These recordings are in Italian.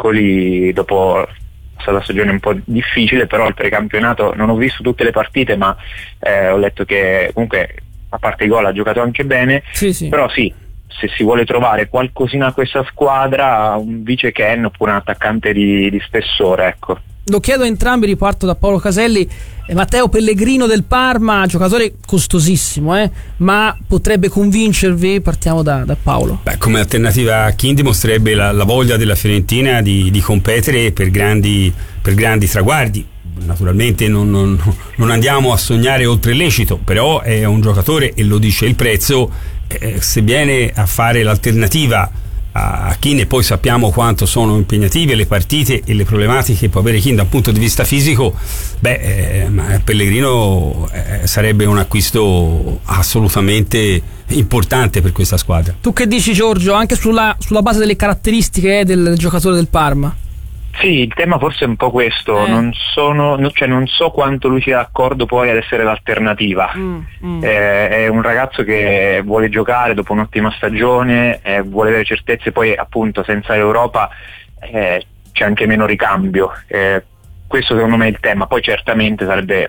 piccoli dopo stata stagione un po' difficile, però il precampionato non ho visto tutte le partite, ma ho letto che comunque a parte i gol ha giocato anche bene, sì. Però sì, se si vuole trovare qualcosina a questa squadra, un vice Ken oppure un attaccante di spessore, ecco. Lo chiedo a entrambi, riparto da Paolo Caselli. Matteo Pellegrino del Parma, giocatore costosissimo, ma potrebbe convincervi? Partiamo da Paolo. Beh, come alternativa a Kean dimostrerebbe la voglia della Fiorentina di competere per grandi traguardi. Naturalmente non andiamo a sognare oltre il lecito, però è un giocatore, e lo dice il prezzo, se viene a fare l'alternativa a Kean, e poi sappiamo quanto sono impegnative le partite e le problematiche che può avere Kean da un punto di vista fisico, Pellegrino sarebbe un acquisto assolutamente importante per questa squadra. Tu che dici, Giorgio, anche sulla base delle caratteristiche del giocatore del Parma? Sì, il tema forse è un po' questo, non so quanto lui sia d'accordo poi ad essere l'alternativa. È un ragazzo che vuole giocare dopo un'ottima stagione, vuole avere certezze, poi appunto senza l'Europa c'è anche meno ricambio. Questo secondo me è il tema, poi certamente sarebbe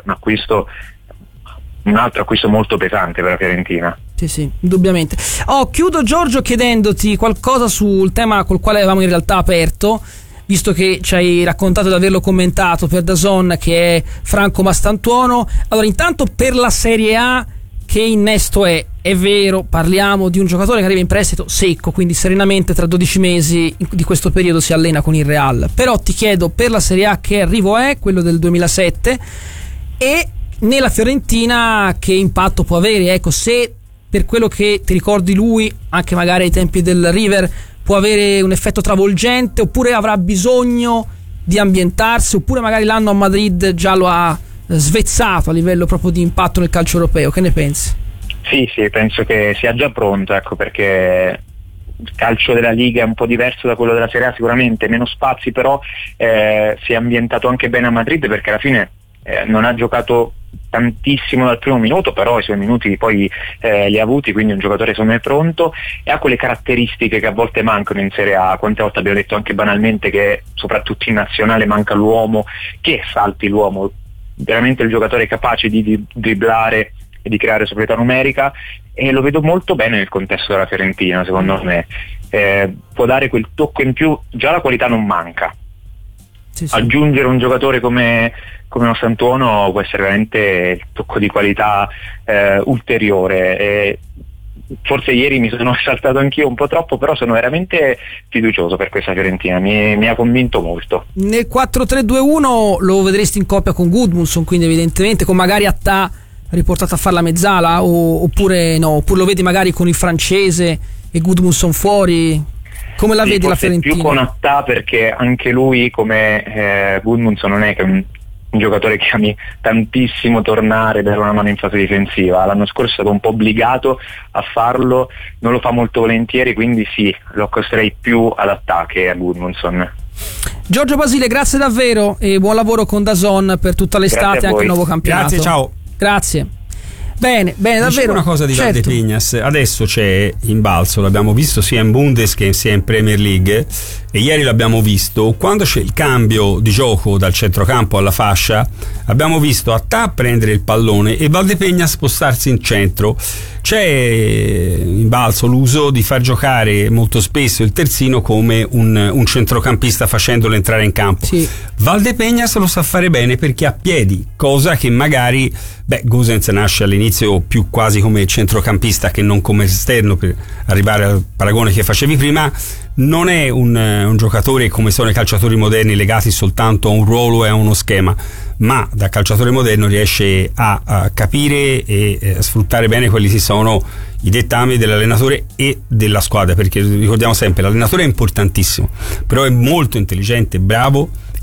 un altro acquisto molto pesante per la Fiorentina. Sì, indubbiamente. Chiudo, Giorgio, chiedendoti qualcosa sul tema col quale avevamo in realtà aperto, visto che ci hai raccontato di averlo commentato per DAZN, che è Franco Mastantuono. Allora, intanto per la Serie A, che innesto è vero, parliamo di un giocatore che arriva in prestito secco, quindi serenamente tra 12 mesi di questo periodo si allena con il Real. Però ti chiedo, per la Serie A, che arrivo è quello del 2007, e nella Fiorentina che impatto può avere? Ecco, se per quello che ti ricordi lui, anche magari ai tempi del River, può avere un effetto travolgente, oppure avrà bisogno di ambientarsi, oppure magari l'anno a Madrid già lo ha svezzato a livello proprio di impatto nel calcio europeo. Che ne pensi? Sì, penso che sia già pronto, ecco, perché il calcio della Liga è un po' diverso da quello della Serie A, sicuramente meno spazi, però si è ambientato anche bene a Madrid, perché alla fine non ha giocato tantissimo dal primo minuto, però i suoi minuti poi li ha avuti, quindi un giocatore secondo me pronto, e ha quelle caratteristiche che a volte mancano in Serie A. Quante volte abbiamo detto anche banalmente che soprattutto in nazionale manca l'uomo che salti l'uomo, veramente il giocatore capace di dribblare e di creare superiorità numerica, e lo vedo molto bene nel contesto della Fiorentina, secondo me. Può dare quel tocco in più, già la qualità non manca. Sì. Aggiungere un giocatore come Mastantuono può essere veramente il tocco di qualità ulteriore. Forse ieri mi sono saltato anch'io un po' troppo, però sono veramente fiducioso per questa Fiorentina, mi ha convinto molto. Nel 4-3-2-1 lo vedresti in coppia con Gudmundsson, quindi evidentemente con magari Attà riportato a fare la mezzala, oppure no, oppure lo vedi magari con il francese e Gudmundsson fuori? Come la vedi la Fiorentina? Più con Attà, perché anche lui, come Gudmundsson, non è che un giocatore che ami tantissimo tornare e dare una mano in fase difensiva. L'anno scorso è stato un po' obbligato a farlo, non lo fa molto volentieri, quindi sì, lo accosterei più ad Attà che a Gudmundsson. Giorgio Basile, grazie davvero e buon lavoro con DAZN per tutta l'estate e anche il nuovo campionato. Grazie, ciao. Grazie. Bene, davvero. Una cosa di certo. Valdepignas, adesso c'è in balzo, l'abbiamo visto sia in Bundes che sia in Premier League, e ieri l'abbiamo visto quando c'è il cambio di gioco dal centrocampo alla fascia. Abbiamo visto Attà prendere il pallone e Valdepignas spostarsi in centro. C'è in balzo l'uso di far giocare molto spesso il terzino come un centrocampista, facendolo entrare in campo. Sì. Valdepignas lo sa fare bene perché ha piedi, cosa che magari Gosens nasce all'inizio più quasi come centrocampista che non come esterno, per arrivare al paragone che facevi prima. Non è un giocatore come sono i calciatori moderni, legati soltanto a un ruolo e a uno schema, ma da calciatore moderno riesce a capire e a sfruttare bene quelli che sono i dettami dell'allenatore e della squadra, perché ricordiamo sempre l'allenatore è importantissimo, però è molto intelligente, bravo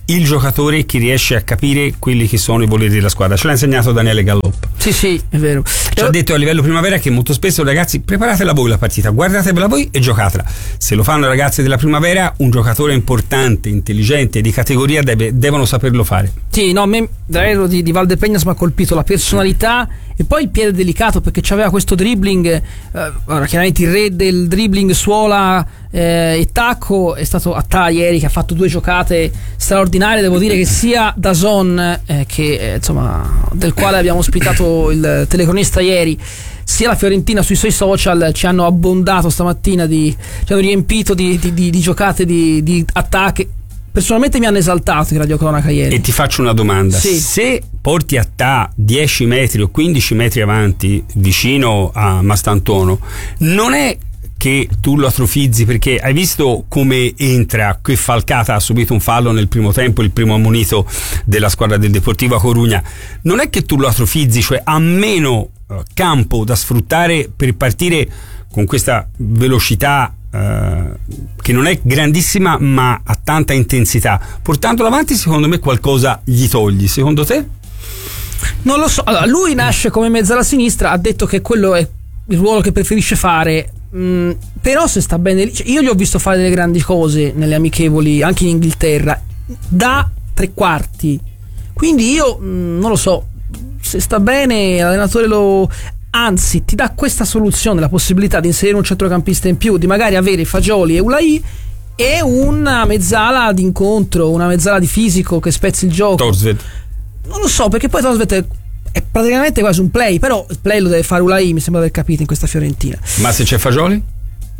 il giocatore che riesce a capire quelli che sono i voleri della squadra. Ce l'ha insegnato Daniele Gallop. Sì, è vero. Ci ha detto a livello primavera che molto spesso, ragazzi, preparatela voi la partita, guardatevela voi e giocatela. Se lo fanno i ragazzi della primavera, un giocatore importante, intelligente, di categoria devono saperlo fare. Sì, no, a me davvero di Valdepeñas mi ha colpito la personalità e poi il piede delicato, perché c'aveva questo dribbling, chiaramente il re del dribbling suola e tacco è stato Attà ieri, che ha fatto 2 giocate straordinarie. Devo dire che sia DAZN che insomma del quale abbiamo ospitato il telecronista ieri, sia la Fiorentina sui suoi social ci hanno abbondato stamattina, ci hanno riempito di giocate di attacchi. Personalmente mi hanno esaltato in radiocronaca ieri. E ti faccio una domanda: sì. Se porti Attà 10 metri o 15 metri avanti vicino a Mastantuono, non è che tu lo atrofizzi, perché hai visto come entra, che Falcata ha subito un fallo nel primo tempo, il primo ammonito della squadra del Deportivo a Corugna. Non è che tu lo atrofizzi, cioè ha meno campo da sfruttare per partire con questa velocità che non è grandissima ma ha tanta intensità. Portandolo avanti, secondo me qualcosa gli togli. Secondo te? Non lo so. Allora, lui nasce come mezzala sinistra, ha detto che quello è il ruolo che preferisce fare. Però se sta bene lì, io gli ho visto fare delle grandi cose nelle amichevoli anche in Inghilterra da 3 quarti, quindi io non lo so, se sta bene l'allenatore anzi ti dà questa soluzione, la possibilità di inserire un centrocampista in più, di magari avere Fagioli e Ulai e una mezzala d'incontro, una mezzala di fisico che spezzi il gioco. Thorstvedt. Non lo so, perché poi Thorstvedt è praticamente quasi un play, però il play lo deve fare Ulai, mi sembra di aver capito, in questa Fiorentina. Ma se c'è Fagioli?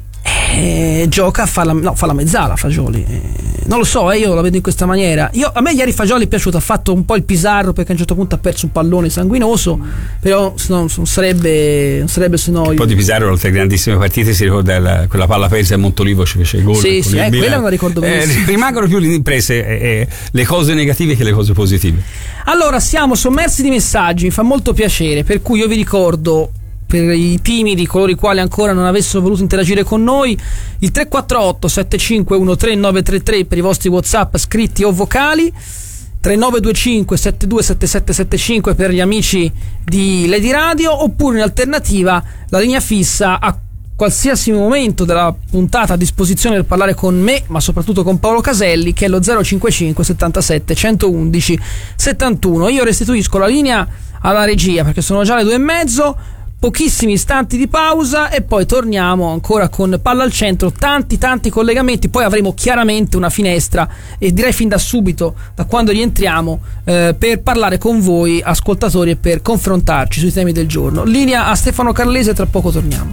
Gioca fa la mezzala Fagioli, non lo so, io la vedo in questa maniera. A me ieri Fagioli è piaciuto, ha fatto un po' il Pizarro, perché a un certo punto ha perso un pallone sanguinoso, però non sarebbe se no. Un po' di Pizarro, oltre a grandissime partite, si ricorda quella palla persa a Montolivo, ci fece il gol. Sì, quella me la ricordo benissimo. Rimangono più impresse le cose negative che le cose positive. Allora, siamo sommersi di messaggi, mi fa molto piacere, per cui io vi ricordo, per i timidi, coloro i quali ancora non avessero voluto interagire con noi, il 348 7513 933 per i vostri WhatsApp scritti o vocali, 3925 727775 per gli amici di Lady Radio, oppure in alternativa la linea fissa a qualsiasi momento della puntata a disposizione per parlare con me, ma soprattutto con Paolo Caselli, che è lo 055 77 111 71. Io restituisco la linea alla regia perché sono già le 2:30, pochissimi istanti di pausa e poi torniamo ancora con Palla al Centro, tanti collegamenti. Poi avremo chiaramente una finestra, e direi fin da subito, da quando rientriamo, per parlare con voi ascoltatori e per confrontarci sui temi del giorno. Linea a Stefano Carlese, tra poco torniamo.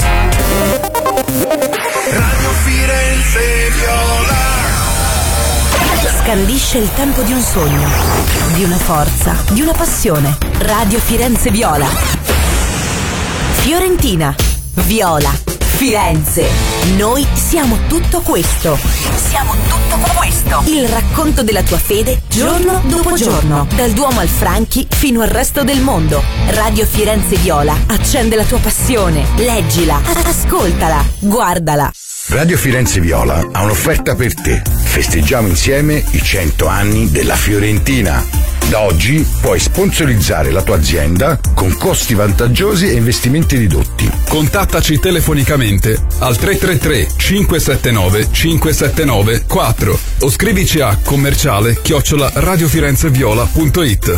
Radio Firenze Viola scandisce il tempo di un sogno, di una forza, di una passione. Radio Firenze Viola. Fiorentina, Viola, Firenze. Noi siamo tutto questo. Siamo tutto questo. Il racconto della tua fede giorno dopo giorno. Dal Duomo al Franchi fino al resto del mondo. Radio Firenze Viola accende la tua passione. Leggila, ascoltala, guardala. Radio Firenze Viola ha un'offerta per te. Festeggiamo insieme i 100 anni della Fiorentina. Da oggi puoi sponsorizzare la tua azienda con costi vantaggiosi e investimenti ridotti. Contattaci telefonicamente al 333 579 579 4 o scrivici a commerciale@radiofirenzeviola.it.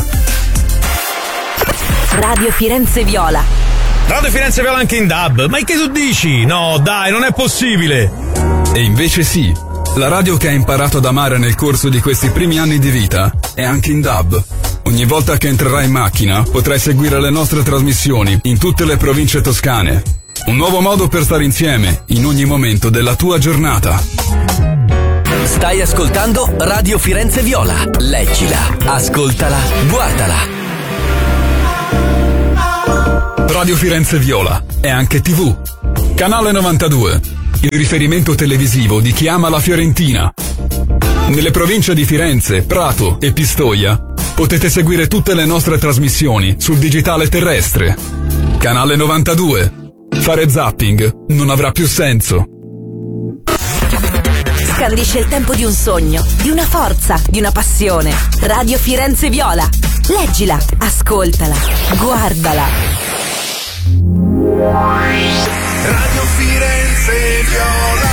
Radio Firenze Viola. Radio Firenze Viola anche in DAB. Ma che tu dici? No, dai, non è possibile. E invece sì. La radio che hai imparato ad amare nel corso di questi primi anni di vita è anche in DAB. Ogni volta che entrerai in macchina potrai seguire le nostre trasmissioni in tutte le province toscane. Un nuovo modo per stare insieme in ogni momento della tua giornata. Stai ascoltando Radio Firenze Viola. Leggila, ascoltala, guardala. Radio Firenze Viola è anche TV. Canale 92. Il riferimento televisivo di chi ama la Fiorentina. Nelle province di Firenze, Prato e Pistoia potete seguire tutte le nostre trasmissioni sul digitale terrestre. Canale 92. Fare zapping non avrà più senso. scandisce il tempo di un sogno, di una forza, di una passione. Radio Firenze Viola. Leggila, ascoltala, guardala. Radio Firenze Viola.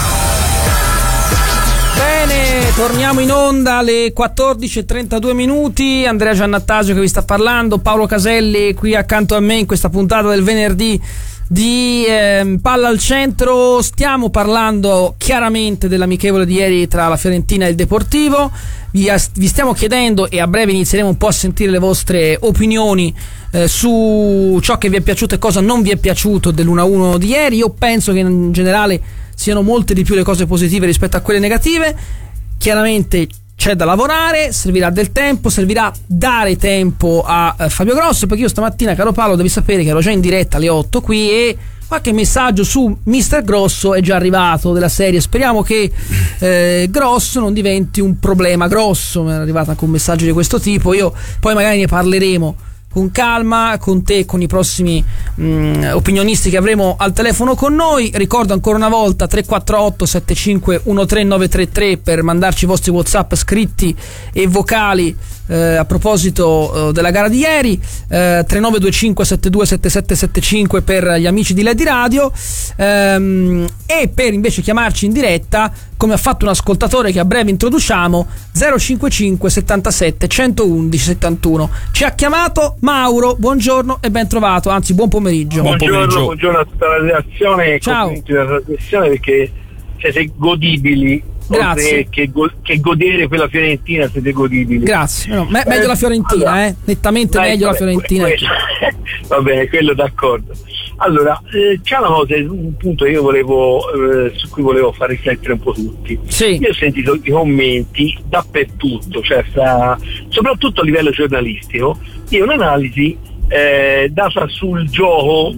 Bene, torniamo in onda alle 14:32 minuti. Andrea Giannattasio che vi sta parlando, Paolo Caselli qui accanto a me in questa puntata del venerdì di Palla al Centro. Stiamo parlando chiaramente dell'amichevole di ieri tra la Fiorentina e il Deportivo. Vi stiamo chiedendo, e a breve inizieremo un po' a sentire le vostre opinioni su ciò che vi è piaciuto e cosa non vi è piaciuto dell'1-1 di ieri. Io penso che in generale siano molte di più le cose positive rispetto a quelle negative. Chiaramente c'è da lavorare, servirà del tempo, servirà dare tempo a Fabio Grosso, perché io stamattina, caro Paolo, devi sapere che ero già in diretta alle 8 qui e qualche messaggio su Mister Grosso è già arrivato, della serie speriamo che Grosso non diventi un problema grosso. Mi è arrivato anche un messaggio di questo tipo. Io poi magari ne parleremo con calma con te, con i prossimi opinionisti che avremo al telefono con noi. Ricordo ancora una volta 348 75 13933 per mandarci i vostri WhatsApp scritti e vocali a proposito della gara di ieri, 3925 72 7775 per gli amici di Lady Radio, e per invece chiamarci in diretta, come ha fatto un ascoltatore che a breve introduciamo, 055 77 111 71. Ci ha chiamato Mauro. Buongiorno e ben trovato, anzi buon pomeriggio. Buongiorno a tutta la redazione. Ciao. Complimenti per la trasmissione, perché siete godibili. Grazie. Che godere per la Fiorentina, siete godibili. Grazie. No, meglio la Fiorentina, allora, nettamente meglio la Fiorentina. Va bene, quello d'accordo. Allora, c'è una cosa, un punto che io volevo su cui volevo far riflettere un po' tutti. Sì. Io ho sentito i commenti dappertutto, cioè soprattutto a livello giornalistico, di un'analisi data sul gioco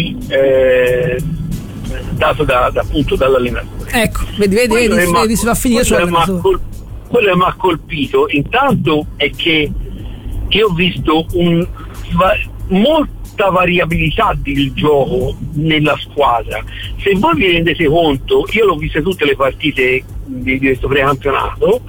dato appunto dall'allenatore. Ecco, vedi, si va a finire sull'allenatore. Quello che mi ha colpito intanto è che ho visto molta variabilità del gioco nella squadra. Se voi vi rendete conto, io l'ho viste tutte le partite di questo precampionato,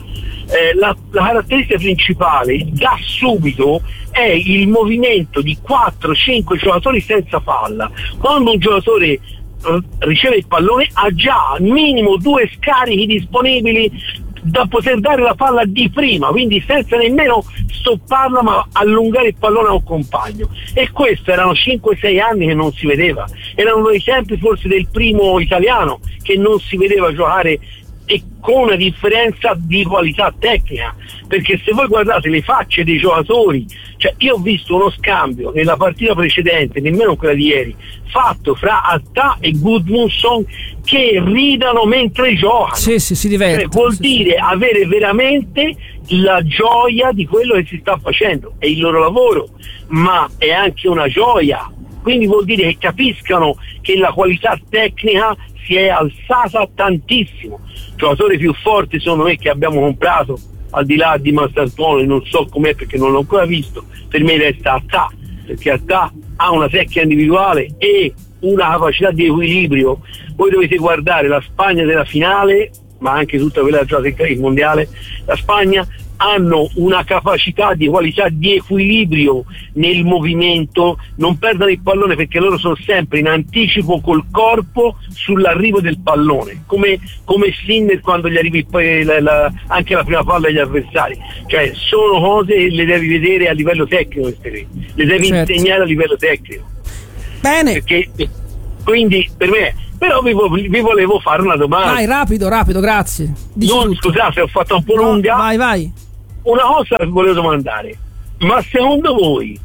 la caratteristica principale da subito è il movimento di 4-5 giocatori senza palla. Quando un giocatore riceve il pallone ha già minimo 2 scarichi disponibili da poter dare la palla di prima, quindi senza nemmeno stopparla ma allungare il pallone a un compagno. E questo erano 5-6 anni che non si vedeva, erano i tempi forse del primo italiano che non si vedeva giocare, e con una differenza di qualità tecnica, perché se voi guardate le facce dei giocatori, cioè io ho visto uno scambio nella partita precedente, nemmeno quella di ieri, fatto fra Attà e Gudmundsson, che ridano mentre giocano. Sì, si diverte. Vuol dire avere veramente la gioia di quello che si sta facendo, è il loro lavoro, ma è anche una gioia. Quindi vuol dire che capiscano che la qualità tecnica si è alzata tantissimo. Giocatori più forti secondo me che abbiamo comprato, al di là di Mastantuono, non so com'è perché non l'ho ancora visto, per me resta Attà, perché Attà ha una tecnica individuale e una capacità di equilibrio. Voi dovete guardare la Spagna della finale, ma anche tutta quella giocata il mondiale, la Spagna hanno una capacità di qualità di equilibrio nel movimento, non perdono il pallone perché loro sono sempre in anticipo col corpo sull'arrivo del pallone, come Sinner quando gli arrivi poi anche la prima palla agli avversari. Cioè sono cose che le devi vedere a livello tecnico, le devi insegnare a livello tecnico. Bene. Perché, quindi per me, però vi volevo fare una domanda. Vai, rapido, grazie. Scusate, ho fatto un po' lunga. Vai. Una cosa che volevo domandare, ma secondo voi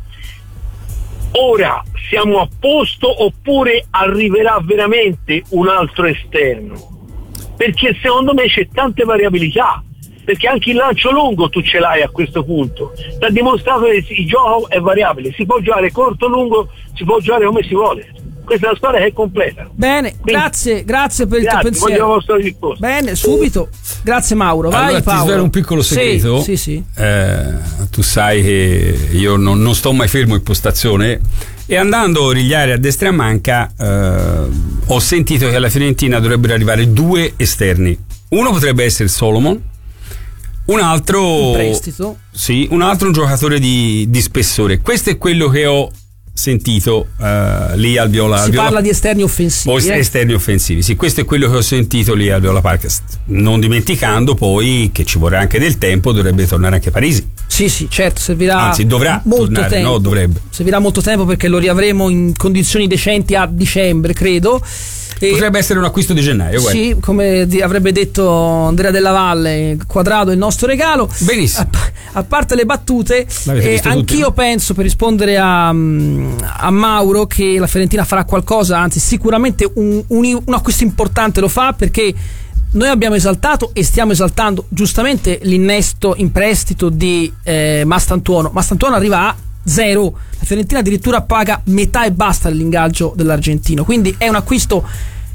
ora siamo a posto oppure arriverà veramente un altro esterno? Perché secondo me c'è tante variabilità, perché anche il lancio lungo tu ce l'hai a questo punto, ti ha dimostrato che il gioco è variabile, si può giocare corto, lungo, si può giocare come si vuole. Questa è una squadra che è completa. Bene, quindi, grazie per il tuo pensiero. Voglio la vostra risposta. Bene, subito. Grazie Mauro. Vai, allora, Paolo. Ti svelo un piccolo segreto. Sì. Tu sai che io non sto mai fermo in postazione, e andando a origliare a destra e a manca ho sentito che alla Fiorentina dovrebbero arrivare 2 esterni. Uno potrebbe essere Solomon, un altro in prestito. Sì, un altro un giocatore di spessore. Questo è quello che ho sentito lì al Viola. Si parla di esterni offensivi. Esterni offensivi, sì, questo è quello che ho sentito lì al Viola Park. Non dimenticando poi che ci vorrà anche del tempo, dovrebbe tornare anche Parisi. Sì, certo, servirà. Anzi, dovrà molto tornare, tempo. no, dovrebbe. Servirà molto tempo perché lo riavremo in condizioni decenti a dicembre, credo. Potrebbe essere un acquisto di gennaio. Sì, guarda. Come avrebbe detto Andrea Della Valle, Quadrado è il nostro regalo. Benissimo. A parte le battute, anch'io penso, per rispondere a Mauro, che la Fiorentina farà qualcosa, anzi sicuramente un acquisto importante lo fa, perché noi abbiamo esaltato e stiamo esaltando giustamente l'innesto in prestito di Mastantuono. Mastantuono arriva a 0, la Fiorentina addirittura paga metà e basta dell'ingaggio dell'argentino, quindi è un acquisto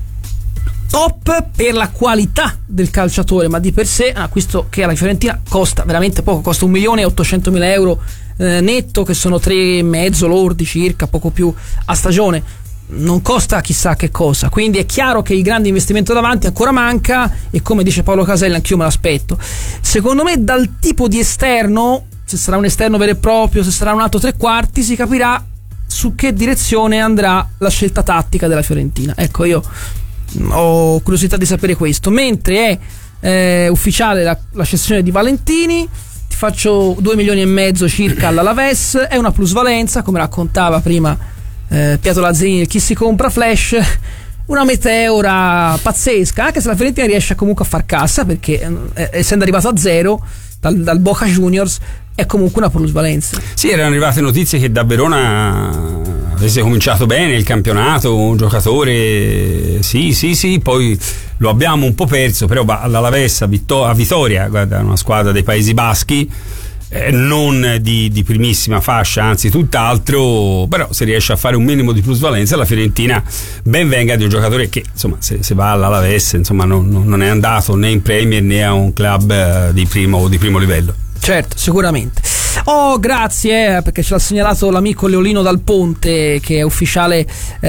top per la qualità del calciatore, ma di per sé è un acquisto che alla Fiorentina costa veramente poco, costa 1.800.000 euro netto, che sono 3,5 lordi circa, poco più a stagione, non costa chissà che cosa, quindi è chiaro che il grande investimento davanti ancora manca, e come dice Paolo Casella anch'io me l'aspetto. Secondo me dal tipo di esterno, se sarà un esterno vero e proprio, se sarà un altro tre quarti, si capirà su che direzione andrà la scelta tattica della Fiorentina. Ecco, io ho curiosità di sapere questo. Mentre è ufficiale la cessione di Valentini, ti faccio 2,5 milioni circa all'Alaves, è una plusvalenza, come raccontava prima Pietro Lazzarini, chi si compra Flash, una meteora pazzesca, anche se la Fiorentina riesce comunque a far cassa, perché essendo arrivato a 0 dal Boca Juniors è comunque una plusvalenza. Sì, erano arrivate notizie che da Verona avesse cominciato bene il campionato, un giocatore sì, poi lo abbiamo un po' perso, però all'Alaves a Vitoria, guarda, una squadra dei Paesi Baschi, non di primissima fascia, anzi tutt'altro, però se riesce a fare un minimo di plusvalenza la Fiorentina ben venga di un giocatore che insomma se va all'Alaves insomma non è andato né in Premier né a un club di primo livello. Certo, sicuramente. Grazie, perché ce l'ha segnalato l'amico Leolino Dal Ponte, che è ufficiale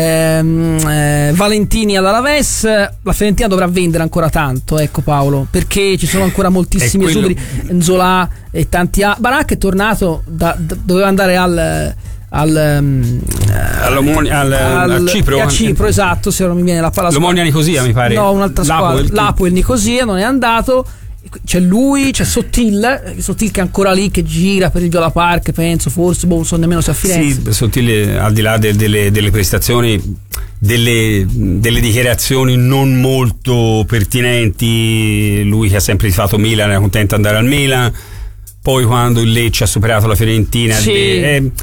Valentini all'Alaves. La Fiorentina dovrà vendere ancora tanto, ecco Paolo, perché ci sono ancora moltissimi esuberi, Nzola e tanti altri. Barak è tornato doveva andare a Cipro, esatto, se non mi viene la palla. L'Omonia Nicosia, mi pare. No, un'altra squadra. L'Apoel Nicosia, non è andato. C'è lui, c'è Sottil che è ancora lì, che gira per il Viola Park, penso, forse, non so nemmeno se a Firenze. Sì, Sottil, al di là delle prestazioni, delle dichiarazioni non molto pertinenti, lui che ha sempre tifato Milan era contento di andare al Milan, poi quando il Lecce ha superato la Fiorentina, sì.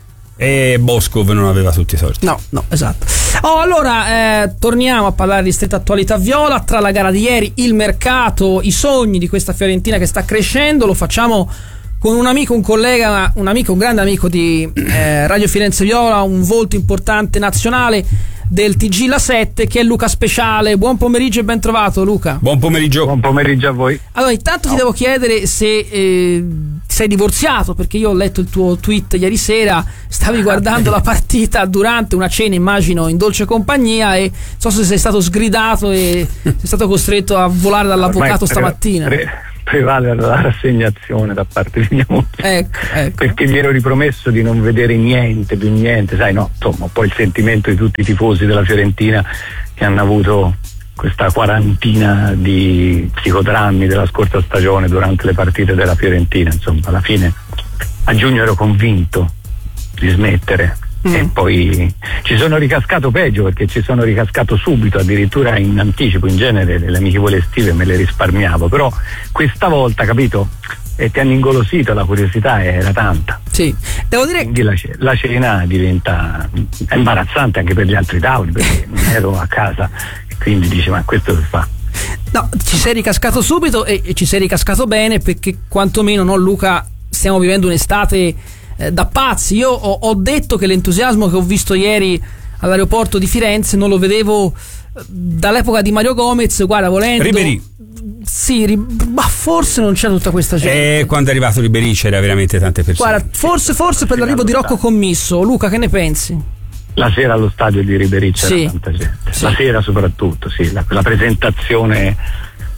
E Boscov non aveva tutti i torti. No, esatto. Allora torniamo a parlare di stretta attualità viola. Tra la gara di ieri, il mercato, i sogni di questa Fiorentina che sta crescendo. Lo facciamo con un amico, un collega, un grande amico di Radio Firenze Viola, un volto importante nazionale del TG La 7, che è Luca Speciale. Buon pomeriggio e ben trovato, Luca. Buon pomeriggio a voi. Allora, intanto ti devo chiedere se sei divorziato, perché io ho letto il tuo tweet ieri sera, stavi guardando la partita durante una cena, immagino in dolce compagnia, e non so se sei stato sgridato e sei stato costretto a volare dall'avvocato stamattina. Prevale la rassegnazione da parte di mia moglie, ecco. Perché mi ero ripromesso di non vedere più niente, sai, no, insomma, poi il sentimento di tutti i tifosi della Fiorentina che hanno avuto questa quarantina di psicodrammi della scorsa stagione durante le partite della Fiorentina, insomma, alla fine a giugno ero convinto di smettere. E poi ci sono ricascato peggio, perché ci sono ricascato subito, addirittura in anticipo. In genere le amichevoli estive me le risparmiavo, però questa volta, capito, ti hanno ingolosito, la curiosità era tanta. Sì, devo dire. Quindi la cena diventa imbarazzante anche per gli altri tavoli, perché non ero a casa e quindi dici, ma questo che fa? No, ci sei ricascato subito e ci sei ricascato bene, perché quantomeno, no, Luca, stiamo vivendo un'estate da pazzi. Io ho detto che l'entusiasmo che ho visto ieri all'aeroporto di Firenze non lo vedevo dall'epoca di Mario Gomez, guarda, volendo Ribéry. Sì, ma forse non c'è tutta questa gente. Quando è arrivato Ribéry c'era veramente tante persone. Guarda, forse per l'arrivo di Rocco Commisso. Luca, che ne pensi? La sera allo stadio di Ribéry c'era tanta gente, sì. La sera soprattutto, sì, la presentazione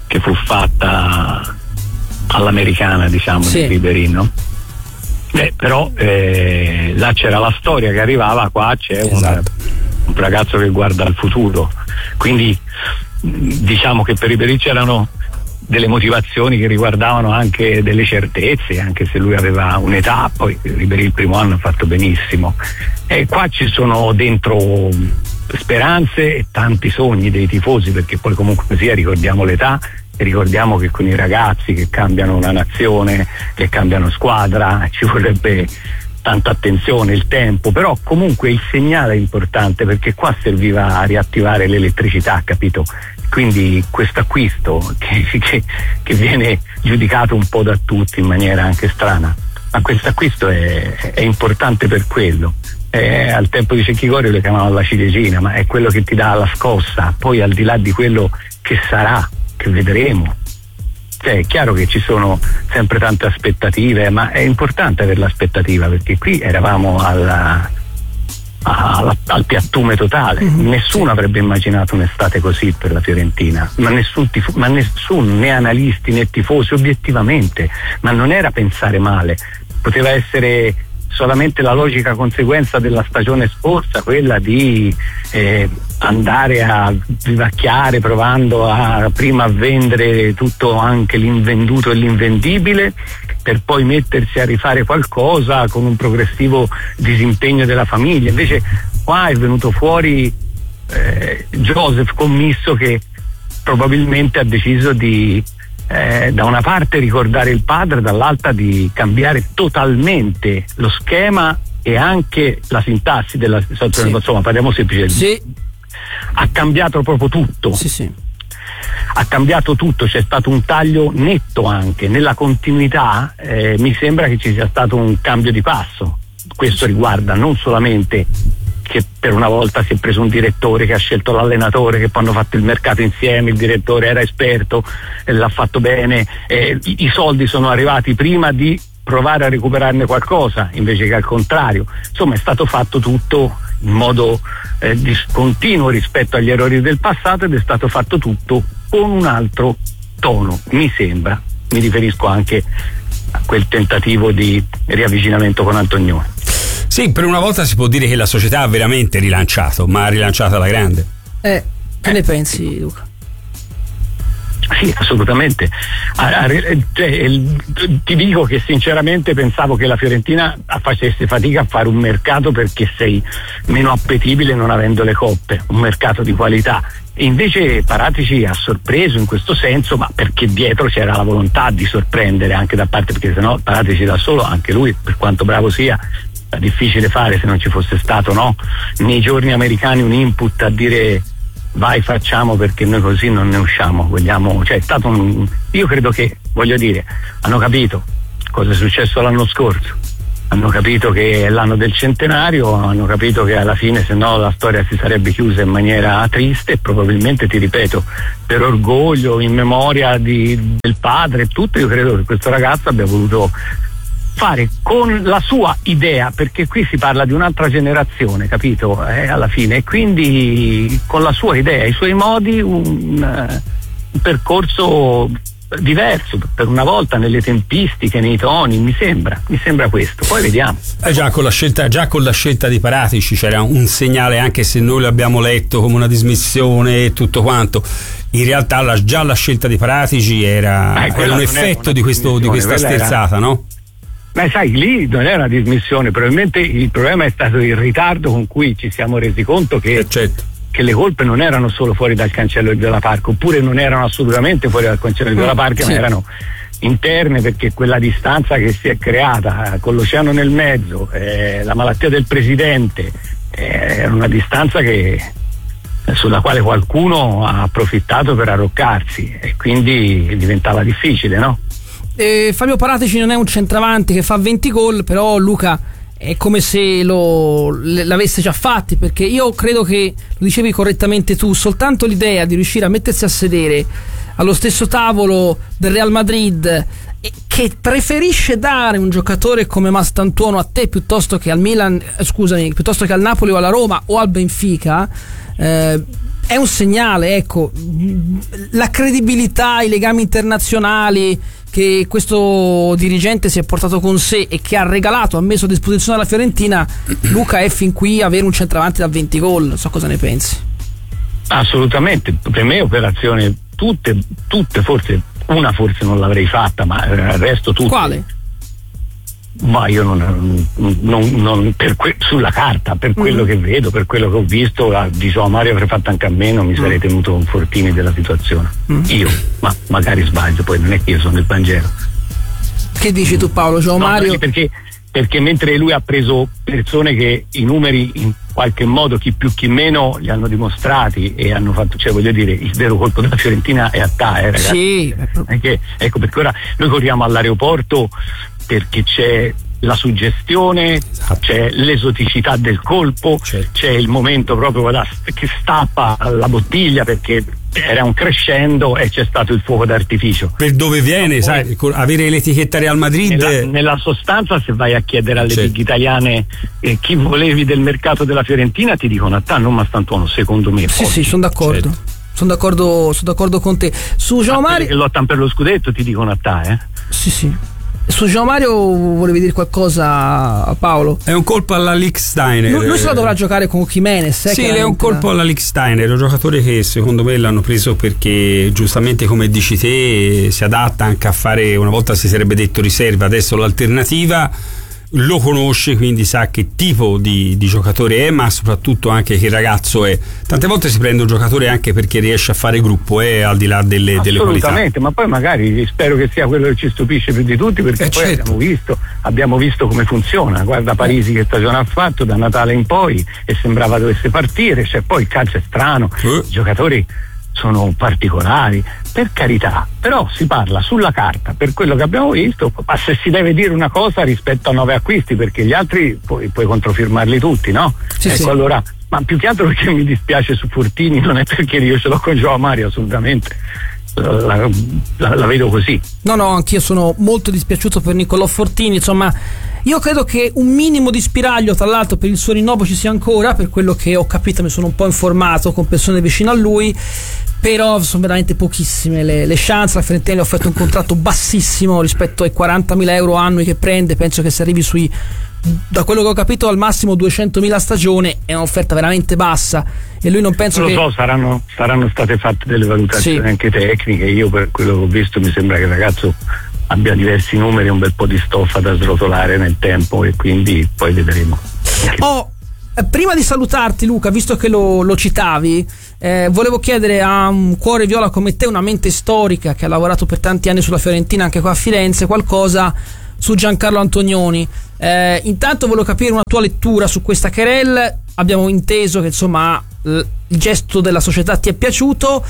che fu fatta all'americana, diciamo, sì, di Ribéry, no? Però là c'era la storia che arrivava, qua c'è un ragazzo che guarda al futuro, quindi diciamo che per Ribéry c'erano delle motivazioni che riguardavano anche delle certezze, anche se lui aveva un'età, poi Ribéry il primo anno ha fatto benissimo, e qua ci sono dentro speranze e tanti sogni dei tifosi, perché poi comunque sia ricordiamo l'età e ricordiamo che con i ragazzi che cambiano una nazione, che cambiano squadra, ci vorrebbe tanta attenzione, il tempo, però comunque il segnale è importante, perché qua serviva a riattivare l'elettricità, capito? Quindi questo acquisto che viene giudicato un po' da tutti in maniera anche strana, ma questo acquisto è importante per quello. Al tempo di Cecchigori lo chiamavano la ciliegina, ma è quello che ti dà la scossa, poi al di là di quello che sarà, che vedremo. Cioè, è chiaro che ci sono sempre tante aspettative, ma è importante avere l'aspettativa, perché qui eravamo al piattume totale. Nessuno avrebbe immaginato un'estate così per la Fiorentina, ma nessuno, né analisti né tifosi, obiettivamente, ma non era pensare male, poteva essere solamente la logica conseguenza della stagione scorsa, quella di andare a vivacchiare provando prima a vendere tutto, anche l'invenduto e l'invendibile, per poi mettersi a rifare qualcosa con un progressivo disimpegno della famiglia. Invece qua è venuto fuori Joseph Commisso, che probabilmente ha deciso di da una parte ricordare il padre, dall'altra di cambiare totalmente lo schema e anche la sintassi della situazione. Insomma, parliamo semplicemente. Ha cambiato proprio tutto. Ha cambiato tutto, c'è stato un taglio netto anche nella continuità. Mi sembra che ci sia stato un cambio di passo. Questo riguarda non solamente che per una volta si è preso un direttore che ha scelto l'allenatore, che poi hanno fatto il mercato insieme, il direttore era esperto e l'ha fatto bene, i soldi sono arrivati prima di provare a recuperarne qualcosa invece che al contrario. Insomma, è stato fatto tutto in modo discontinuo rispetto agli errori del passato, ed è stato fatto tutto con un altro tono, mi sembra. Mi riferisco anche a quel tentativo di riavvicinamento con Antonioni. Sì, per una volta si può dire che la società ha veramente rilanciato, ma ha rilanciato alla grande. Che ne pensi, Luca? Sì, assolutamente. Ti dico che sinceramente pensavo che la Fiorentina facesse fatica a fare un mercato, perché sei meno appetibile non avendo le coppe, un mercato di qualità. E invece Paratici ha sorpreso in questo senso, ma perché dietro c'era la volontà di sorprendere anche da parte, perché sennò Paratici da solo, anche lui, per quanto bravo sia, è difficile fare se non ci fosse stato, no? Nei giorni americani un input a dire vai, facciamo, perché noi così non ne usciamo, vogliamo, cioè è stato io credo che, voglio dire, hanno capito cosa è successo l'anno scorso, hanno capito che è l'anno del centenario, hanno capito che alla fine se no la storia si sarebbe chiusa in maniera triste, e probabilmente, ti ripeto, per orgoglio, in memoria del padre e tutto, io credo che questo ragazzo abbia voluto fare con la sua idea, perché qui si parla di un'altra generazione, capito? Alla fine, e quindi con la sua idea, i suoi modi, un percorso diverso per una volta, nelle tempistiche, nei toni, mi sembra questo, poi vediamo. Già con la scelta di Paratici c'era un segnale, anche se noi l'abbiamo letto come una dismissione e tutto quanto. In realtà la scelta di Paratici era un effetto di questa sterzata, no? Ma sai, lì non era una dismissione, probabilmente il problema è stato il ritardo con cui ci siamo resi conto che le colpe non erano solo fuori dal cancello di Viola Park, oppure non erano assolutamente fuori dal cancello di Viola Park, ma erano interne, perché quella distanza che si è creata con l'oceano nel mezzo, la malattia del presidente, era una distanza sulla quale qualcuno ha approfittato per arroccarsi, e quindi diventava difficile, no? Fabio Paratici non è un centravanti che fa 20 gol, però Luca è come se l'avesse già fatti, perché io credo che, lo dicevi correttamente tu, soltanto l'idea di riuscire a mettersi a sedere allo stesso tavolo del Real Madrid, che che preferisce dare un giocatore come Mastantuono a te piuttosto che al Milan, piuttosto che al Napoli o alla Roma o al Benfica, è un segnale, ecco, la credibilità, i legami internazionali che questo dirigente si è portato con sé e che ha messo a disposizione alla Fiorentina. Luca, è fin qui avere un centravanti da 20 gol, non so cosa ne pensi. Assolutamente, per me operazione tutte forse non l'avrei fatta, ma il resto tutte. Quale? Ma io non sulla carta, per quello che vedo, per quello che ho visto, di João Mario avrei fatto anche a meno, mi sarei tenuto un Fortini della situazione. Io, ma magari sbaglio, poi non è che io sono il Vangelo. Che dici tu, Paolo? João Mario? Perché mentre lui ha preso persone che i numeri in qualche modo, chi più chi meno, li hanno dimostrati e hanno fatto, cioè voglio dire, il vero colpo della Fiorentina è a te, ragazzi. Sì. Ecco perché ora noi corriamo all'aeroporto perché c'è la suggestione, c'è l'esoticità del colpo, c'è il momento proprio che stappa la bottiglia perché era un crescendo e c'è stato il fuoco d'artificio. Per dove viene, sai, avere l'etichetta Real Madrid. Nella sostanza, se vai a chiedere alle big italiane chi volevi del mercato della Fiorentina, ti dicono a te, non Mastantuono, secondo me. Sì, sono d'accordo. Sono d'accordo con te. Su João Mario, che lottano per lo scudetto, ti dicono a te, Sì. Su João Mario volevi dire qualcosa, Paolo? È un colpo alla Lichtsteiner. Lui se la dovrà giocare con Jimenez. Sì, è un colpo alla Lichtsteiner, un giocatore che secondo me l'hanno preso perché giustamente, come dici te, si adatta anche a fare, una volta si sarebbe detto riserva, adesso l'alternativa. Lo conosce, quindi sa che tipo di giocatore è, ma soprattutto anche che il ragazzo è. Tante volte si prende un giocatore anche perché riesce a fare gruppo, al di là delle qualità. Assolutamente, ma poi magari spero che sia quello che ci stupisce più di tutti, perché poi abbiamo visto come funziona. Guarda Parisi che stagione ha fatto da Natale in poi e sembrava dovesse partire, cioè poi il calcio è strano, i giocatori sono particolari, per carità, però si parla sulla carta, per quello che abbiamo visto, ma se si deve dire una cosa rispetto a 9 acquisti, perché gli altri puoi controfirmarli tutti, no? Sì. Allora, ma più che altro perché mi dispiace su Fortini, non è perché io ce l'ho con João Mario, assolutamente. La vedo così. No, anch'io sono molto dispiaciuto per Niccolò Fortini, insomma. Io credo che un minimo di spiraglio, tra l'altro, per il suo rinnovo ci sia ancora, per quello che ho capito, mi sono un po' informato con persone vicine a lui, però sono veramente pochissime le chance. La Fiorentina gli ha offerto un contratto bassissimo rispetto ai 40.000 euro annui che prende, penso che si arrivi sui, da quello che ho capito, al massimo 200.000 a stagione. È un'offerta veramente bassa e lui non penso che... saranno state fatte delle valutazioni anche tecniche. Io, per quello che ho visto, mi sembra che il ragazzo abbia diversi numeri e un bel po' di stoffa da srotolare nel tempo, e quindi poi vedremo. Prima di salutarti, Luca, visto che lo citavi, volevo chiedere a un cuore viola come te, una mente storica che ha lavorato per tanti anni sulla Fiorentina, anche qua a Firenze, qualcosa su Giancarlo Antonioni. Intanto volevo capire una tua lettura su questa querel. Abbiamo inteso che insomma il gesto della società ti è piaciuto.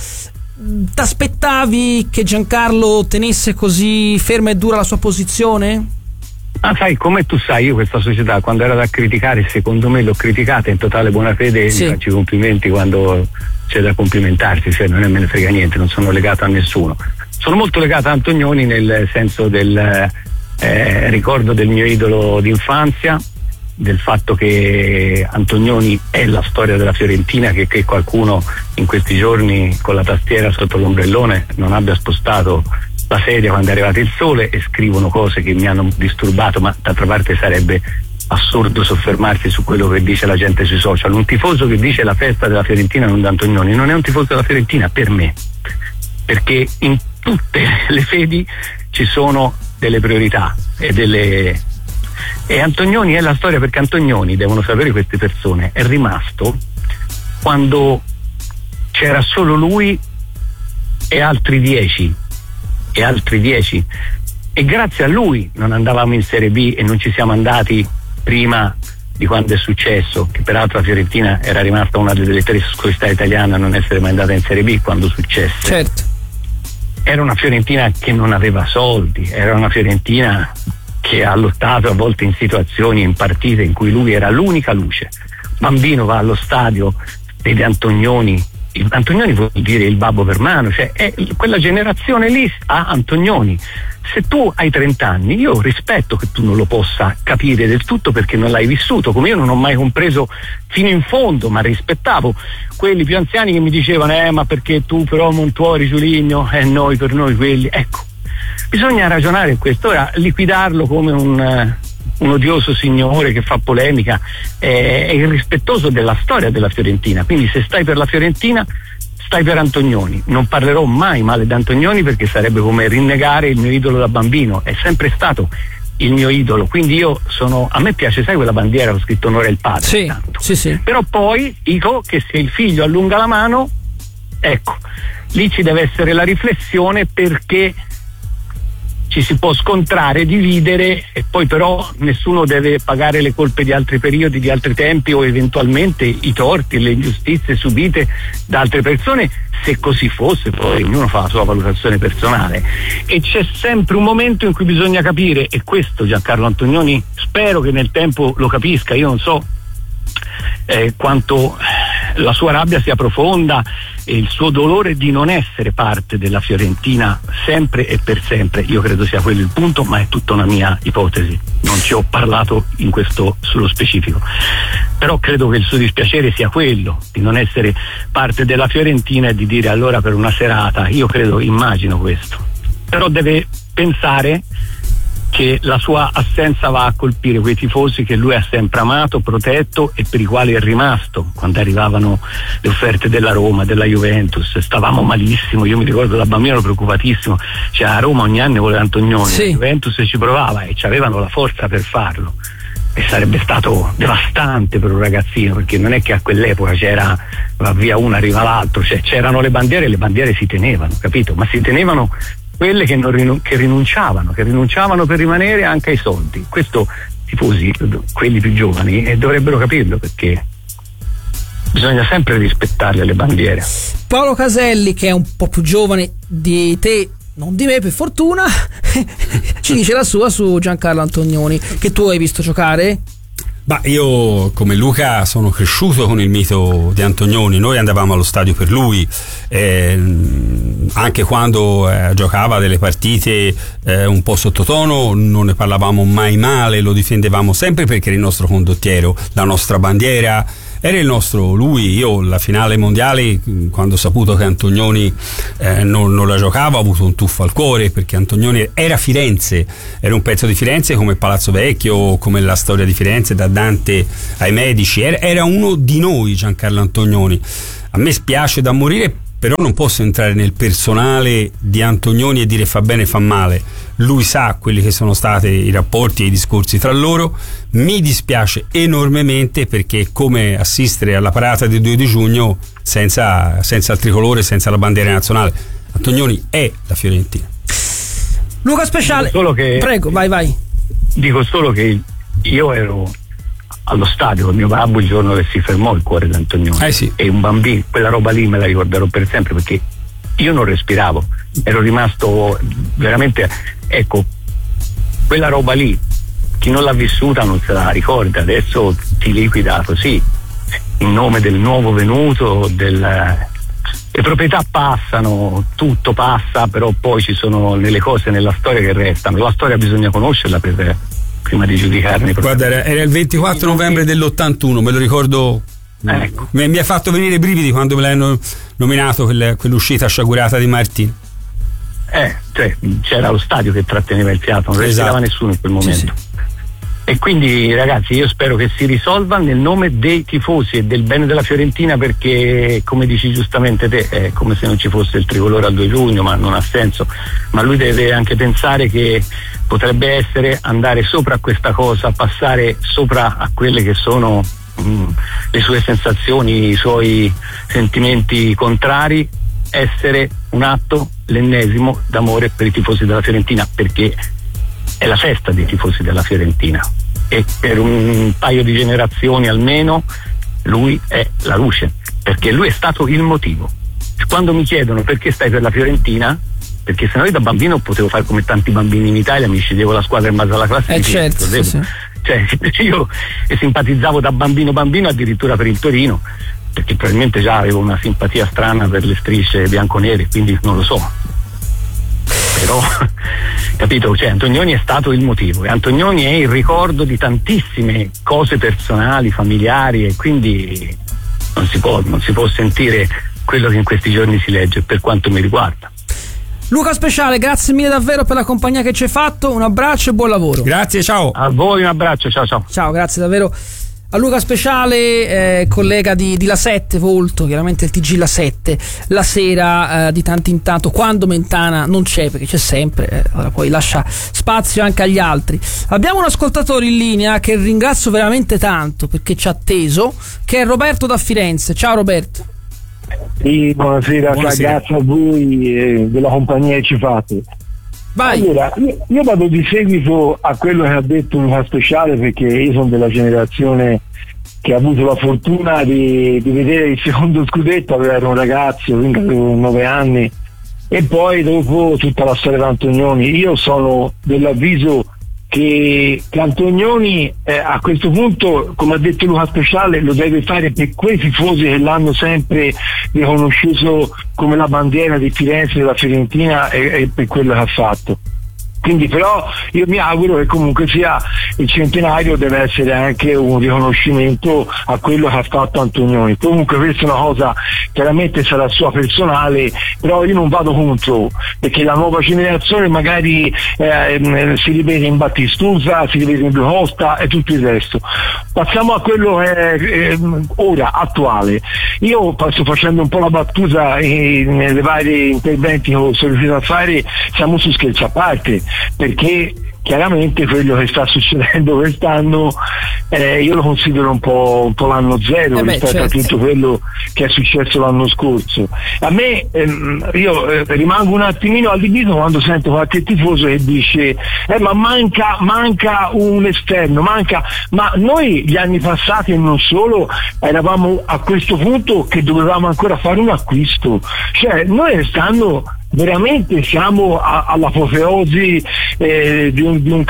T'aspettavi che Giancarlo tenesse così ferma e dura la sua posizione? Sai, come tu sai, io questa società, quando era da criticare, secondo me l'ho criticata in totale buona fede. Sì. Mi faccio i complimenti quando c'è da complimentarsi, cioè non me ne frega niente, non sono legato a nessuno. Sono molto legato a Antonioni nel senso del ricordo del mio idolo d'infanzia, del fatto che Antonioni è la storia della Fiorentina, che qualcuno in questi giorni con la tastiera sotto l'ombrellone non abbia spostato la sedia quando è arrivato il sole e scrivono cose che mi hanno disturbato, ma d'altra parte sarebbe assurdo soffermarsi su quello che dice la gente sui social. Un tifoso che dice la festa della Fiorentina non da Antonioni non è un tifoso della Fiorentina per me, perché in tutte le fedi ci sono delle priorità e Antonioni è la storia, perché Antonioni, devono sapere queste persone, è rimasto quando c'era solo lui e altri 10 e grazie a lui non andavamo in Serie B e non ci siamo andati prima di quando è successo, che peraltro la Fiorentina era rimasta una delle 3 società italiane a non essere mai andata in Serie B quando successe. Certo. Era una Fiorentina che non aveva soldi, era una Fiorentina che ha lottato a volte in situazioni, in partite in cui lui era l'unica luce. Bambino va allo stadio, vede Antonioni Antonioni vuol dire il babbo per mano, cioè è quella generazione lì ha Antonioni. Se tu hai 30 anni, io rispetto che tu non lo possa capire del tutto perché non l'hai vissuto, come io non ho mai compreso fino in fondo, ma rispettavo quelli più anziani che mi dicevano ma perché tu però Montuori, Giuligno, noi per noi quelli, ecco, bisogna ragionare in questo. Ora liquidarlo come un odioso signore che fa polemica è irrispettoso della storia della Fiorentina, quindi se stai per la Fiorentina stai per Antonioni. Non parlerò mai male di Antonioni perché sarebbe come rinnegare il mio idolo da bambino, è sempre stato il mio idolo, quindi a me piace, sai quella bandiera con scritto onore il padre, sì. Però poi dico che se il figlio allunga la mano, ecco, lì ci deve essere la riflessione, perché ci si può scontrare, dividere, e poi però nessuno deve pagare le colpe di altri periodi, di altri tempi, o eventualmente i torti, le ingiustizie subite da altre persone. Se così fosse, poi ognuno fa la sua valutazione personale, e c'è sempre un momento in cui bisogna capire, e questo Giancarlo Antonioni spero che nel tempo lo capisca. Io non so quanto la sua rabbia sia profonda e il suo dolore di non essere parte della Fiorentina sempre e per sempre. Io credo sia quello il punto, ma è tutta una mia ipotesi, non ci ho parlato in questo sullo specifico, però credo che il suo dispiacere sia quello di non essere parte della Fiorentina e di dire allora per una serata, immagino questo, però deve pensare che la sua assenza va a colpire quei tifosi che lui ha sempre amato, protetto e per i quali è rimasto. Quando arrivavano le offerte della Roma, della Juventus, stavamo malissimo, io mi ricordo da bambino ero preoccupatissimo, cioè a Roma ogni anno voleva Antonioni, la Juventus ci provava e ci avevano la forza per farlo, e sarebbe stato devastante per un ragazzino, perché non è che a quell'epoca c'era va via uno arriva l'altro, cioè c'erano le bandiere si tenevano, capito? Ma si tenevano quelle che rinunciavano per rimanere anche ai soldi. Questo tifosi, quelli più giovani, dovrebbero capirlo, perché bisogna sempre rispettarle le bandiere. Paolo Caselli, che è un po' più giovane di te, non di me per fortuna, ci dice la sua su Giancarlo Antonioni, che tu hai visto giocare. Ma io come Luca sono cresciuto con il mito di Antonioni, noi andavamo allo stadio per lui, anche quando giocava delle partite un po' sottotono non ne parlavamo mai male, lo difendevamo sempre perché era il nostro condottiero, la nostra bandiera, era il nostro lui. Io la finale mondiale, quando ho saputo che Antonioni non la giocava, ho avuto un tuffo al cuore, perché Antonioni era Firenze, era un pezzo di Firenze come Palazzo Vecchio, come la storia di Firenze da Dante ai Medici, era uno di noi Giancarlo Antonioni. A me spiace da morire, però non posso entrare nel personale di Antonioni e dire fa bene fa male. Lui sa quelli che sono stati i rapporti e i discorsi tra loro. Mi dispiace enormemente, perché è come assistere alla parata del 2 di giugno senza il tricolore, senza la bandiera nazionale. Antonioni è la Fiorentina. Luca Speciale, prego, vai. Dico solo che io ero allo stadio con mio babbo il giorno che si fermò il cuore di Antonioni, sì. E un bambino, quella roba lì me la ricorderò per sempre, perché io non respiravo, ero rimasto veramente, ecco, quella roba lì chi non l'ha vissuta non se la ricorda, adesso ti liquida così in nome del nuovo venuto, le proprietà passano, tutto passa, però poi ci sono delle cose nella storia che restano, la storia bisogna conoscerla prima di giudicarne. Guarda, era il 24 novembre dell'81, me lo ricordo. Ecco. Mi ha fatto venire i brividi quando me l'hanno nominato quell'uscita sciagurata di Martino. Cioè, c'era lo stadio che tratteneva il fiato, non respirava nessuno in quel momento. Sì. E quindi ragazzi, io spero che si risolva nel nome dei tifosi e del bene della Fiorentina, perché come dici giustamente te è come se non ci fosse il tricolore al 2 giugno, ma non ha senso. Ma lui deve anche pensare che potrebbe essere andare sopra a questa cosa, passare sopra a quelle che sono le sue sensazioni, i suoi sentimenti contrari, essere un atto, l'ennesimo, d'amore per i tifosi della Fiorentina, perché è la festa dei tifosi della Fiorentina e per un paio di generazioni almeno lui è la luce, perché lui è stato il motivo. Quando mi chiedono perché stai per la Fiorentina, perché se no io da bambino potevo fare come tanti bambini in Italia, mi sceglievo la squadra in base alla classe, certo, sì. Cioè, io simpatizzavo da bambino addirittura per il Torino, perché probabilmente già avevo una simpatia strana per le strisce bianco-nere, quindi non lo so. Però, capito, cioè Antonioni è stato il motivo, e Antonioni è il ricordo di tantissime cose personali, familiari, e quindi non si può sentire quello che in questi giorni si legge, per quanto mi riguarda. Luca Speciale, grazie mille davvero per la compagnia che ci hai fatto, un abbraccio e buon lavoro. Grazie, ciao. A voi un abbraccio, ciao. Ciao, grazie davvero a Luca Speciale, collega di La 7 Volto, chiaramente il TG La 7, la sera di tanto in tanto, quando Mentana non c'è, perché c'è sempre, allora poi lascia spazio anche agli altri. Abbiamo un ascoltatore in linea che ringrazio veramente tanto perché ci ha atteso, che è Roberto da Firenze. Ciao Roberto. Sì, buonasera. Grazie a voi della compagnia che ci fate. Vai. Allora, io vado di seguito a quello che ha detto Luca Speciale, perché io sono della generazione che ha avuto la fortuna di vedere il secondo scudetto, ero un ragazzo, quindi avevo 9 anni, e poi dopo tutta la storia di Antonioni. Io sono dell'avviso che Antonioni a questo punto, come ha detto Luca Speciale, lo deve fare per quei tifosi che l'hanno sempre riconosciuto come la bandiera di Firenze, della Fiorentina, e per quello che ha fatto. Quindi però io mi auguro che comunque sia il centenario, deve essere anche un riconoscimento a quello che ha fatto Antonioni. Comunque questa è una cosa, chiaramente sarà sua personale, però io non vado contro, perché la nuova generazione magari si rivede in Battistuta, si rivede in Due Costa e tutto il resto. Passiamo a quello che è ora, attuale. Io sto facendo un po' la battuta nelle varie interventi che sono riuscito a fare, siamo su Scherzi a parte, perché chiaramente quello che sta succedendo quest'anno io lo considero un po' l'anno zero rispetto a tutto quello che è successo l'anno scorso. A me io rimango un attimino allibito quando sento qualche tifoso che dice ma manca un esterno, ma noi gli anni passati e non solo eravamo a questo punto che dovevamo ancora fare un acquisto, cioè noi quest'anno veramente siamo all'apoteosi di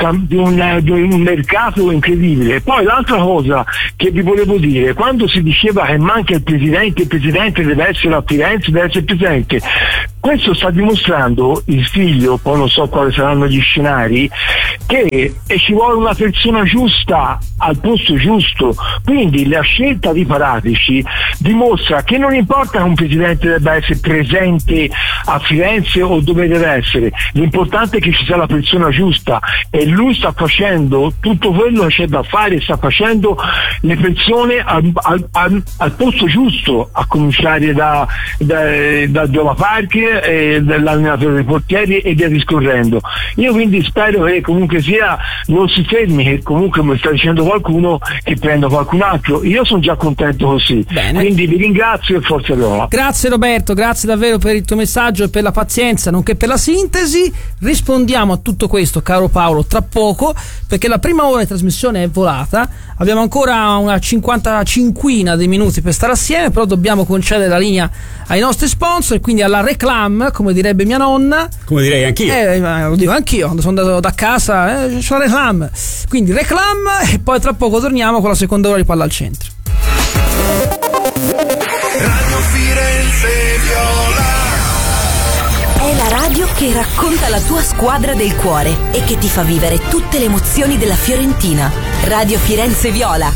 un mercato incredibile. Poi l'altra cosa che vi volevo dire, quando si diceva che manca il presidente deve essere a Firenze, deve essere presente, questo sta dimostrando il figlio, poi non so quali saranno gli scenari, che ci vuole una persona giusta al posto giusto. Quindi la scelta di Paratici dimostra che non importa che un presidente debba essere presente a Firenze o dove deve essere, l'importante è che ci sia la persona giusta, e lui sta facendo tutto quello che c'è da fare, sta facendo le persone al posto giusto, a cominciare da Giova Parker, dall'allenatore dei portieri e via discorrendo. Io quindi spero che comunque sia non si fermi, che comunque mi sta dicendo qualcuno che prenda qualcun altro. Io sono già contento così. Bene. Quindi vi ringrazio e forza Roma. Grazie Roberto, grazie davvero per il tuo messaggio e per la pazienza nonché per la sintesi. Rispondiamo a tutto questo, caro Paolo, tra poco, perché la prima ora di trasmissione è volata. Abbiamo ancora una 55 di minuti per stare assieme, però dobbiamo concedere la linea ai nostri sponsor, quindi alla reclam, come direbbe mia nonna. Come direi anch'io. Lo dico anch'io, quando sono andato da casa, c'è la reclam. Quindi reclam, e poi tra poco torniamo con la seconda ora di Palla al Centro. Radio Firenze Viola. È la radio che racconta la tua squadra del cuore e che ti fa vivere tutte le emozioni della Fiorentina. Radio Firenze Viola.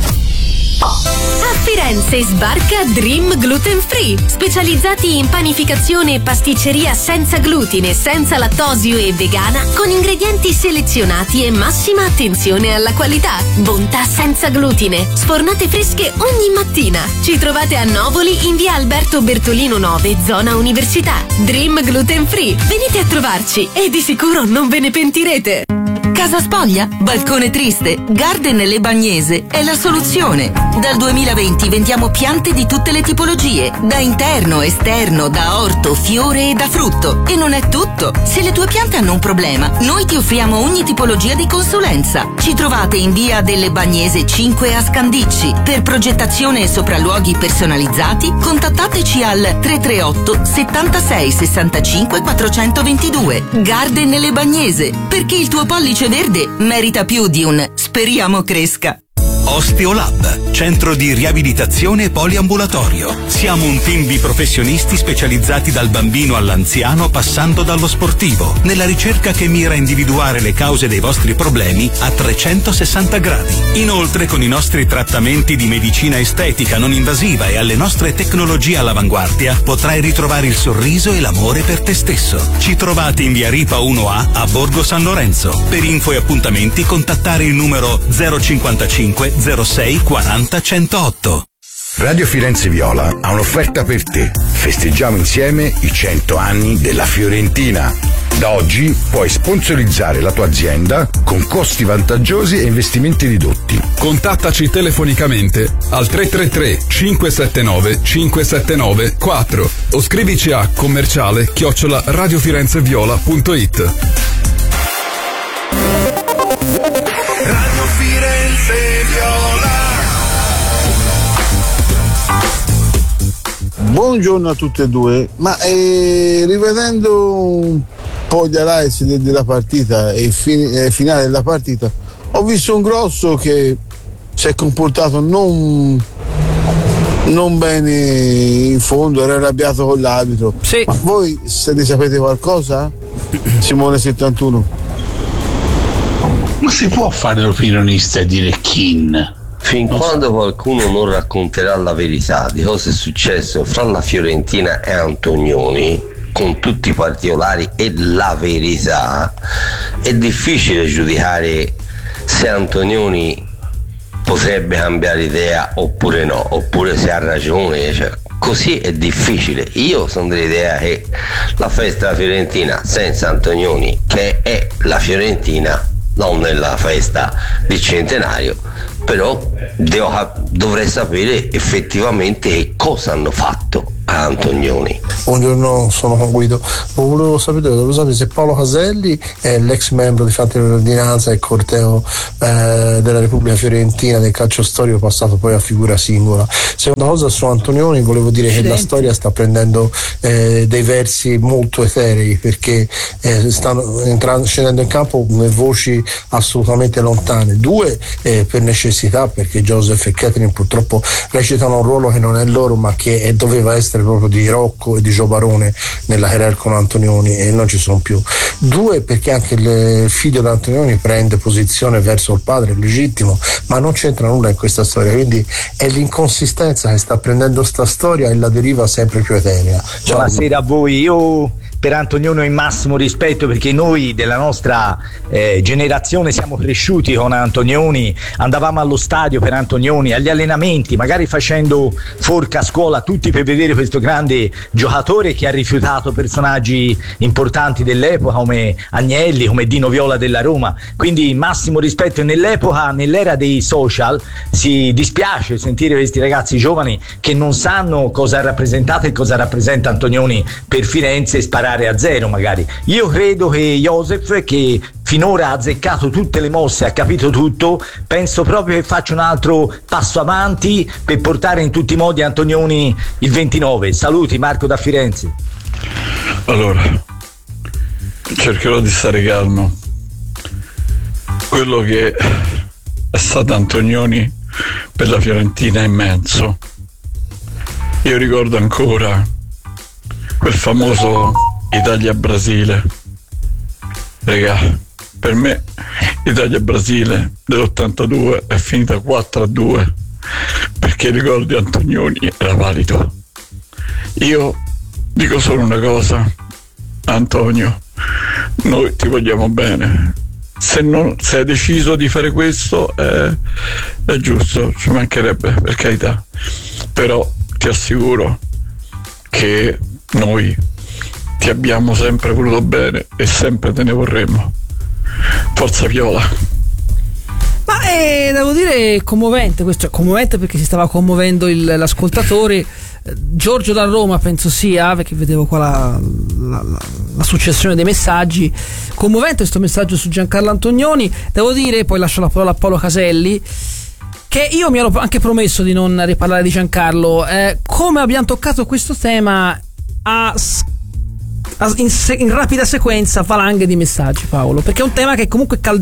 A Firenze sbarca Dream Gluten Free, specializzati in panificazione e pasticceria senza glutine, senza lattosio e vegana, con ingredienti selezionati e massima attenzione alla qualità. Bontà senza glutine, sfornate fresche ogni mattina. Ci trovate a Novoli in via Alberto Bertolino 9, zona Università. Dream Gluten Free, venite a trovarci e di sicuro non ve ne pentirete. Casa spoglia? Balcone triste? Garden Le Bagnese è la soluzione. Dal 2020 vendiamo piante di tutte le tipologie, da interno, esterno, da orto, fiore e da frutto. E non è tutto. Se le tue piante hanno un problema, noi ti offriamo ogni tipologia di consulenza. Ci trovate in via delle Bagnese 5 a Scandicci. Per progettazione e sopralluoghi personalizzati, contattateci al 338 76 65 422. Garden Le Bagnese, perché il tuo pollice verde merita più di un speriamo cresca. Osteolab, centro di riabilitazione poliambulatorio. Siamo un team di professionisti specializzati dal bambino all'anziano passando dallo sportivo, nella ricerca che mira a individuare le cause dei vostri problemi a 360 gradi. Inoltre, con i nostri trattamenti di medicina estetica non invasiva e alle nostre tecnologie all'avanguardia, potrai ritrovare il sorriso e l'amore per te stesso. Ci trovate in via Ripa 1A a Borgo San Lorenzo. Per info e appuntamenti contattare il numero 055 06 40 108. Radio Firenze Viola ha un'offerta per te. Festeggiamo insieme i 100 anni della Fiorentina. Da oggi puoi sponsorizzare la tua azienda con costi vantaggiosi e investimenti ridotti. Contattaci telefonicamente al 333 579 579 4 o scrivici a commerciale@radiofirenzeviola.it. Radio Firenze Viola. Buongiorno a tutte e due, ma rivedendo un po' gli highlights della partita e il finale della partita, ho visto un Grosso che si è comportato non bene in fondo, era arrabbiato con l'arbitro. Sì. Ma voi se ne sapete qualcosa? Simone 71. Ma si può fare l'opinionista e dire Kin? Fin quando qualcuno non racconterà la verità di cosa è successo fra la Fiorentina e Antonioni, con tutti i particolari e la verità, è difficile giudicare se Antonioni potrebbe cambiare idea oppure no, oppure se ha ragione, cioè, così è difficile. Io sono dell'idea che la festa della Fiorentina senza Antonioni, che è la Fiorentina, non nella festa del centenario, però dovrei sapere effettivamente che cosa hanno fatto a Antonioni. Buongiorno, sono con Guido. Volevo sapere se Paolo Caselli è l'ex membro di Fatti dell'Ordinanza e corteo della Repubblica Fiorentina del calcio storico, passato poi a figura singola. Seconda cosa, su Antonioni volevo dire che la storia sta prendendo dei versi molto eterei, perché stanno scendendo in campo voci assolutamente lontane. Due, per necessità, perché Joseph e Catherine purtroppo recitano un ruolo che non è loro, ma che doveva essere proprio di Rocco e di Gio Barone nella querela con Antonioni, e non ci sono più. Due, perché anche il figlio di Antonioni prende posizione verso il padre, legittimo, ma non c'entra nulla in questa storia, quindi è l'inconsistenza che sta prendendo sta storia e la deriva sempre più eterea. Buonasera a voi. Io per Antonioni ho il massimo rispetto, perché noi della nostra generazione siamo cresciuti con Antonioni, andavamo allo stadio per Antonioni, agli allenamenti, magari facendo forca a scuola tutti per vedere questo grande giocatore che ha rifiutato personaggi importanti dell'epoca come Agnelli, come Dino Viola della Roma. Quindi massimo rispetto. Nell'epoca, nell'era dei social, si dispiace sentire questi ragazzi giovani che non sanno cosa ha rappresentato e cosa rappresenta Antonioni per Firenze e sparare a zero magari. Io credo che Joseph, che finora ha azzeccato tutte le mosse, ha capito tutto, penso proprio che faccia un altro passo avanti per portare in tutti i modi Antonioni il 29. Saluti, Marco da Firenze. Allora, cercherò di stare calmo. Quello che è stato Antonioni per la Fiorentina è immenso. Io ricordo ancora quel famoso Italia-Brasile. Regà, per me Italia-Brasile dell'82 è finita 4-2, perché il gol di Antonioni era valido. Io dico solo una cosa: Antonio, noi ti vogliamo bene. Se hai deciso di fare questo è giusto, ci mancherebbe, per carità, però ti assicuro che noi ti abbiamo sempre voluto bene e sempre te ne vorremmo. Forza Viola. Ma devo dire commovente questo, commovente perché si stava commuovendo l'ascoltatore. Giorgio da Roma penso sia, perché vedevo qua la successione dei messaggi. Commovente questo messaggio su Giancarlo Antonioni. Devo dire, poi lascio la parola a Paolo Caselli, che io mi ero anche promesso di non riparlare di Giancarlo. Come abbiamo toccato questo tema in rapida sequenza valanghe di messaggi, Paolo, perché è un tema che comunque